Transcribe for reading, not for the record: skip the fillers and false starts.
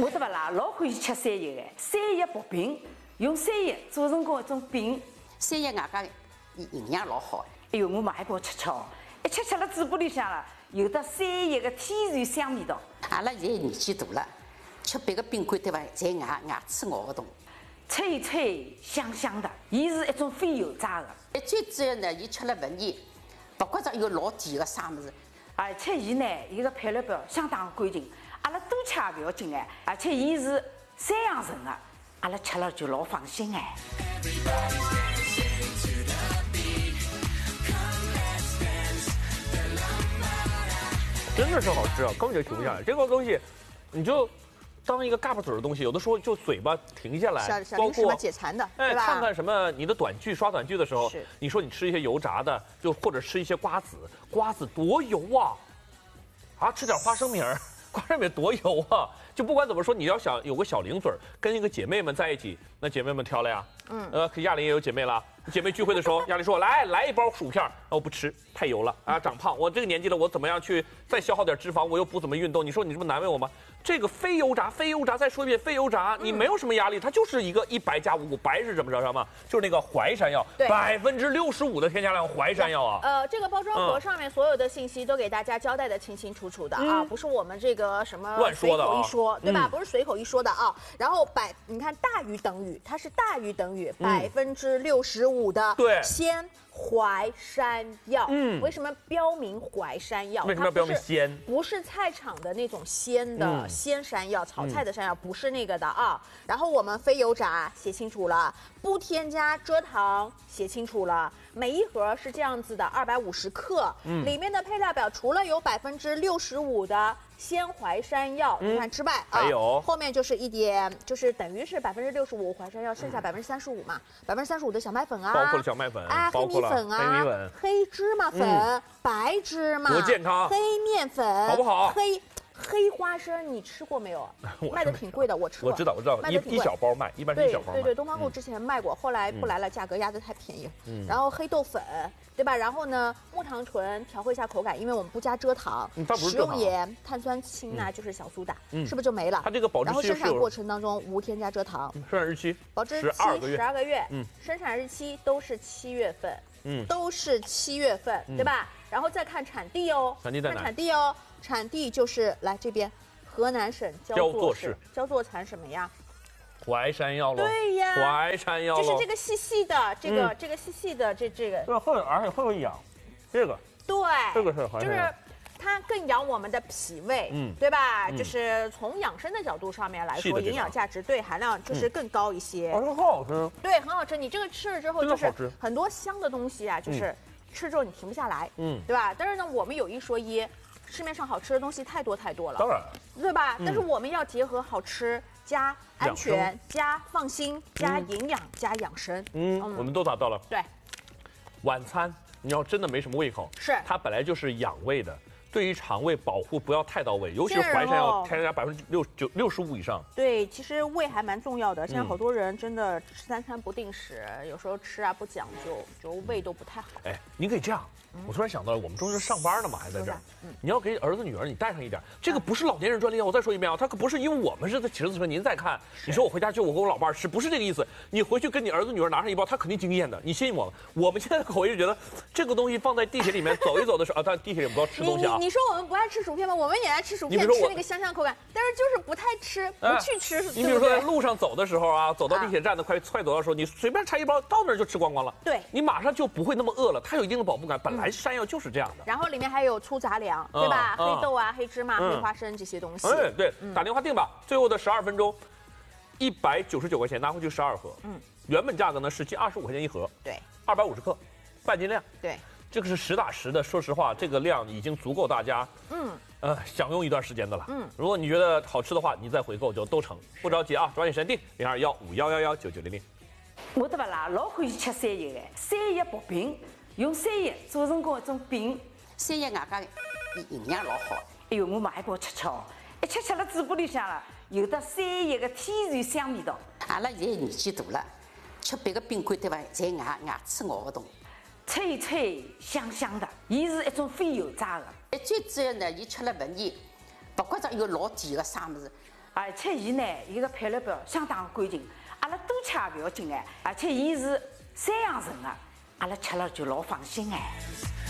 我对伐啦，老欢喜吃山药的，山药薄饼，用山药做成过一种饼。 山药外加营养老好。 哎哟，我买一包吃吃哦，一吃了嘴巴里向了，有得山药的天然香味道。 阿拉现在年纪大了，吃别个饼干对伐？侪牙齿咬不动。 脆脆香香的，伊是一种非油炸的。 最主要呢，伊吃了勿腻，勿觉着有老甜个啥物事。 而且伊呢，伊个配料表相当干净，阿拉多吃也勿要紧哎。而且伊是山羊纯的，阿拉吃了就老放心哎。 真的是好吃啊，根本就停不下来。这个东西，你就当一个嘎巴嘴的东西，有的时候就嘴巴停下来， 小零食嘛，解馋的，对吧？ 看看什么你的短剧，刷短剧的时候是， 你说你吃一些油炸的，就或者吃一些瓜子，瓜子多油啊！啊，吃点花生米儿，花生米多油啊！就不管怎么说，你要想有个小零嘴儿，跟一个姐妹们在一起，那姐妹们挑了呀。亚玲也有姐妹了。姐妹聚会的时候，亚玲说来一包薯片，我不吃，太油了啊，长胖。我这个年纪了，我怎么样去再消耗点脂肪？我又不怎么运动，你说你这不难为我吗？这个非油炸，再说一遍，非油炸，你没有什么压力，它就是一个100加5谷，白是怎么着什么？就是那个淮山药，65%的添加量淮山药啊。 这个包装盒上面所有的信息都给大家交代的清清楚楚的啊，不是我们这个什么乱说的随口一说，对吧？不是随口一说的啊。然后你看大于等于，它是大于等于65%的鲜淮山药。为什么标明淮山药？ 为什么要标明鲜？ 不是菜场的那种鲜的鲜山药，炒菜的山药不是那个的啊。然后我们非油炸写清楚了，不添加蔗糖写清楚了。每一盒是这样子的，250克，里面的配料表除了有65%的鲜淮山药，你看之外啊， 还有后面就是一点，就是等于是65%淮山药，剩下35%嘛，35%的小麦粉啊， 包括了小麦粉， 黑米粉啊，黑芝麻粉，白芝麻， 多健康， 黑面粉， 好不好？ 黑花生你吃过没有？卖的挺贵的，我吃过。 我知道，一小包卖，一般是一小包卖。 对，东方购之前卖过，后来不来了，价格压得太便宜了。然后黑豆粉，对吧？然后呢，木糖醇调和一下口感，因为我们不加蔗糖，食用盐、碳酸氢呢就是小苏打，是不是就没了？ 它这个保质期， 然后生产过程当中无添加蔗糖， 生产日期保质期12个月，生产日期都是7月份，都是7月份，对吧？然后再看产地哦，产地就是来这边，河南省焦作市，焦作产什么呀？ 淮山药喽。 对呀， 淮山药就是这个细细的，这个细细的这个。 对，而且会养，这个。 对， 这个是淮山药。 就是它更养我们的脾胃，对吧？就是从养生的角度上面来说，营养价值对含量就是更高一些。 很好吃。 对，很好吃。你这个吃了之后，就是很多香的东西啊，就是吃之后你停不下来，对吧？但是呢，我们有一说一。市面上好吃的东西太多了， 当然， 对吧？但是我们要结合好吃加安全加放心加营养加养生。 我们都达到了。 对，晚餐你要真的没什么胃口， 是它本来就是养胃的。对于肠胃保护不要太到位，尤其是淮山要添加65%以上。 对，其实胃还蛮重要的。现在好多人真的吃3餐不定时，有时候吃啊不讲究，就胃都不太好。 哎，您可以这样。我突然想到了，我们中间上班呢嘛，还在这儿。你要给儿子女儿你带上一点，这个不是老年人专利啊！我再说一遍啊，它可不是因为我们是在骑着自行车，您再看。你说我回家就我跟我老伴儿吃，不是这个意思。你回去跟你儿子女儿拿上一包，他肯定惊艳的，你信我吗？我们现在的口味是觉得这个东西放在地铁里面走一走的时候啊，但地铁也不要吃东西啊。 你说我们不爱吃薯片吗？我们也爱吃薯片，吃那个香香口感，但是就是不太吃，不去吃。 你比如说在路上走的时候啊，走到地铁站的快走的时候，你随便拆一包，到那儿就吃光了。 对， 你马上就不会那么饿了，它有一定的饱腹感。本来山药就是这样的。 然后里面还有粗杂粮，对吧？黑豆啊、黑芝麻、黑花生这些东西。 对，打电话订吧。最后的12分钟，199块钱拿回去12盒。原本价格呢是25块钱一盒。 对 ，250克，半斤量。 对。 这个是实打实的，说实话，这个量已经足够大家，享用一段时间的了。如果你觉得好吃的话，你再回购就都成，不着急啊，抓紧时间订021511199900。 我对伐啦，老欢喜吃山药的，山药薄饼，用山药做成过一种饼。 山药外加营养老好。 哎哟，我买一包吃吃哦，一吃了嘴巴里向了，有得山药的天然香味道。 阿拉现在年纪大了，吃别个饼干对伐？侪牙齿咬不动。 脆脆香香的，伊是一种非油炸的。 最主要呢，伊吃了勿腻，勿觉着有老甜个啥物事。 而且伊呢，伊个配料表相当干净，阿拉多吃也不要紧哎，而且伊是山羊纯的，阿拉吃了就老放心哎。